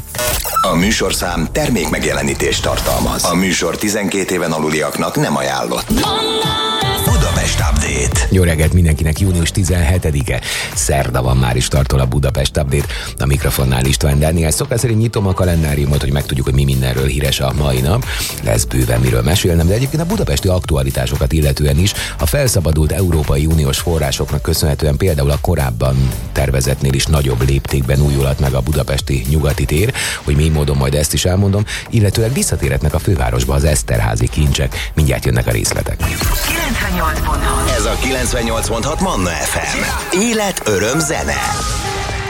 mellett. A műsorszám termék megjelenítést tartalmaz. A műsor 12 éven aluliaknak nem ajánlott. Budapest Update. Jó reggelt mindenkinek, június 17-e. Szerda van, már is tartol a Budapest Update. A mikrofonnál István Dániel. Szokás szerint nyitom a kalendáriumot, hogy megtudjuk, hogy mi mindenről híres a mai nap. Lesz bőven miről mesélnem, de egyébként a budapesti aktualitásokat illetően is a felszabadult Európai Uniós forrásoknak köszönhetően például a korábban tervezetnél is nagyobb léptékben újulhat meg a budapesti nyugati tér, hogy mi módon majd ezt is elmondom, illetőleg visszatérhetnek a fővárosba az Eszterházi kincsek. Mindjárt jönnek a részletek. 98.6. Ez a 98.6 Manna FM. Élet, öröm, zene.